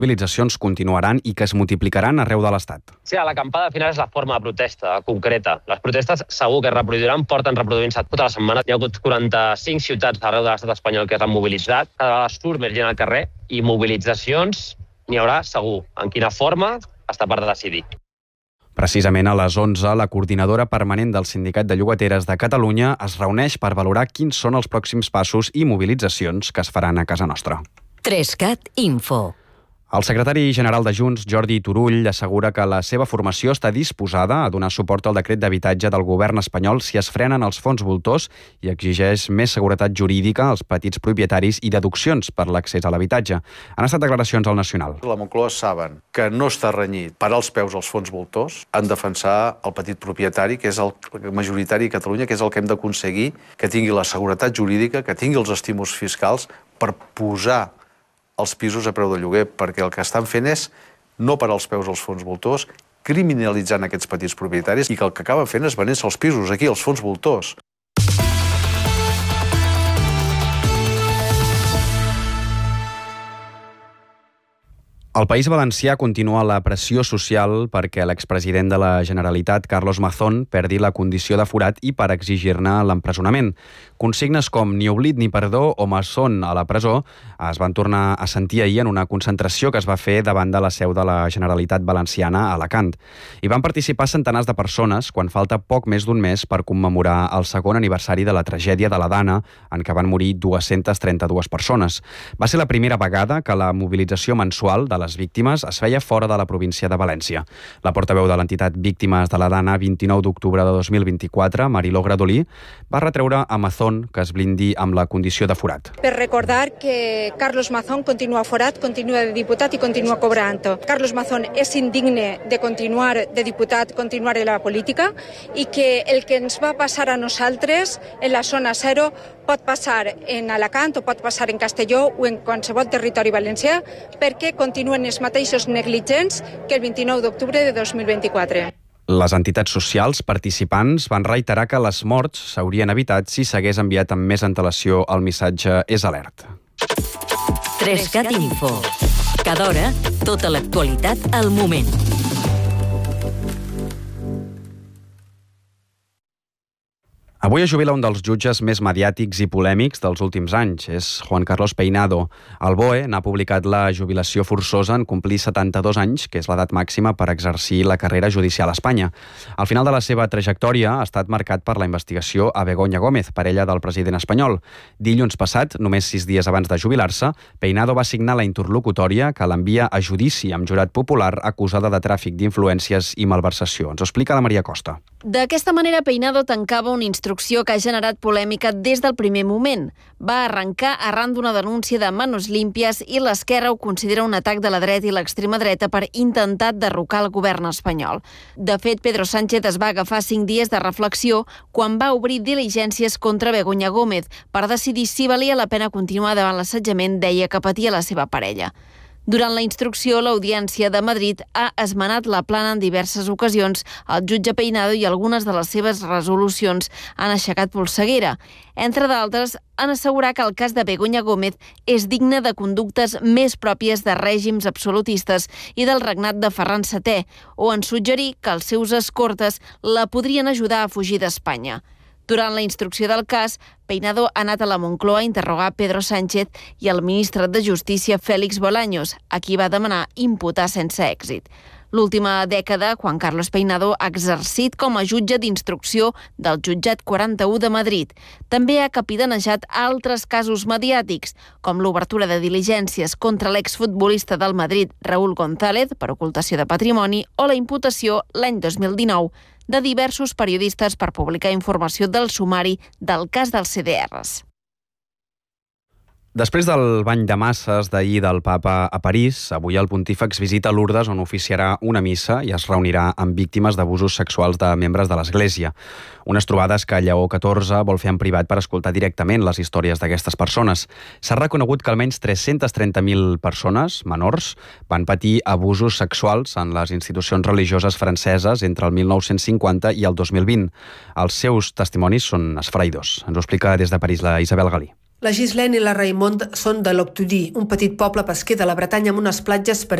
mobilitzacions continuaran i que es multiplicaran arreu de l'Estat. Sí, l'acampada al final és la forma de protesta concreta. Les protestes segur que es reproduiran, porten reproduint-se tota la setmana. Hi ha hagut 45 ciutats arreu de l'estat espanyol que s'han mobilitzat. Cada vegada surt més gent al carrer i mobilitzacions n'hi haurà segur. En quina forma està per decidir. Precisament a les 11, la coordinadora permanent del Sindicat de Llogateres de Catalunya es reuneix per valorar quins són els pròxims passos i mobilitzacions que es faran a casa nostra. 3CAT Info. El secretari general de Junts, Jordi Turull, assegura que la seva formació està disposada a donar suport al decret d'habitatge del govern espanyol si es frenen els fons voltors i exigeix més seguretat jurídica als petits propietaris i deduccions per l'accés a l'habitatge. Han estat declaracions al Nacional. La Moncloa saben que no està renyit parar els peus als fons voltors, en defensar el petit propietari, que és el majoritari a Catalunya, que és el que hem d'aconseguir, que tingui la seguretat jurídica, que tingui els estímuls fiscals per posar els pisos a preu de lloguer, perquè el que estan fent és no parar els peus als fons voltors, criminalitzant aquests petits propietaris i que el que acaben fent és venent-se els pisos aquí, als fons voltors. Al País Valencià continua la pressió social perquè l'expresident de la Generalitat, Carlos Mazón, perdi la condició de forat i per exigir-ne l'empresonament. Consignes com ni oblit ni perdó o Mazón a la presó es van tornar a sentir ahir en una concentració que es va fer davant de la seu de la Generalitat Valenciana a Alacant. Hi van participar centenars de persones quan falta poc més d'un mes per commemorar el segon aniversari de la tragèdia de la Dana, en què van morir 232 persones. Va ser la primera vegada que la mobilització mensual de les víctimes es feia fora de la província de València. La portaveu de l'entitat Víctimes de la Dana 29 d'octubre de 2024, Mariló Gradolí, va retreure a Mazón que es blindi amb la condició de forat. Per recordar que Carlos Mazón continua forat, continua de diputat i continua cobrant. Carlos Mazón és indigne de continuar de diputat, continuar en la política i que el que ens va passar a nosaltres en la zona zero pot passar en Alacant o pot passar en Castelló o en qualsevol territori valencià perquè continuen els mateixos negligents que el 29 d'octubre de 2024. Les entitats socials participants van reiterar que les morts s'haurien evitat si s'hagués enviat amb més antelació el missatge és alerta. 3CAT Info. Cada hora, tota l'actualitat al moment. Avui es jubila un dels jutges més mediàtics i polèmics dels últims anys. És Juan Carlos Peinado. El BOE n'ha publicat la jubilació forçosa en complir 72 anys, que és l'edat màxima per exercir la carrera judicial a Espanya. Al final de la seva trajectòria ha estat marcat per la investigació a Begoña Gómez, parella del president espanyol. Dilluns passat, només 6 dies abans de jubilar-se, Peinado va signar la interlocutòria que l'envia a judici amb jurat popular acusada de tràfic d'influències i malversació. Ens ho explica la Maria Costa. D'aquesta manera, Peinado tancava una instrucció que ha generat polèmica des del primer moment. Va arrencar arran d'una denúncia de Manos Límpies i l'Esquerra ho considera un atac de la dreta i l'extrema dreta per intentar derrocar el govern espanyol. De fet, Pedro Sánchez es va agafar 5 dies de reflexió quan va obrir diligències contra Begoña Gómez per decidir si valia la pena continuar davant l'assetjament, deia, que patia la seva parella. Durant la instrucció, l'Audiència de Madrid ha esmenat la plana en diverses ocasions. El jutge Peinado i algunes de les seves resolucions han aixecat polseguera. Entre d'altres, han assegurat que el cas de Begoña Gómez és digne de conductes més pròpies de règims absolutistes i del regnat de Ferran VII, o en suggerir que els seus escortes la podrien ajudar a fugir d'Espanya. Durant la instrucció del cas, Peinado ha anat a la Moncloa a interrogar Pedro Sánchez i el ministre de Justícia, Félix Bolaños, a qui va demanar imputar sense èxit. L'última dècada, Juan Carlos Peinado ha exercit com a jutge d'instrucció del Jutjat 41 de Madrid. També ha capitanejat altres casos mediàtics, com l'obertura de diligències contra l'exfutbolista del Madrid, Raúl González, per ocultació de patrimoni, o la imputació l'any 2019 de diversos periodistes per publicar informació del sumari del cas dels CDRs. Després del bany de masses d'ahir del papa a París, avui el pontífex visita Lourdes, on oficiarà una missa i es reunirà amb víctimes d'abusos sexuals de membres de l'Església. Unes trobades que Lleó XIV vol fer en privat per escoltar directament les històries d'aquestes persones. S'ha reconegut que almenys 330.000 persones, menors, van patir abusos sexuals en les institucions religioses franceses entre el 1950 i el 2020. Els seus testimonis són esfereïdors. Ens ho explica des de París la Isabel Galí. La Gislaine i la Raimond són de Loctudy, un petit poble pesquer de la Bretanya amb unes platges